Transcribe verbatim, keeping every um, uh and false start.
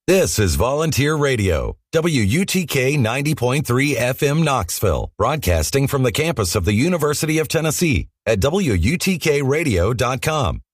This is Volunteer Radio, W U T K ninety point three F M Knoxville, broadcasting from the campus of the University of Tennessee at W U T K radio dot com.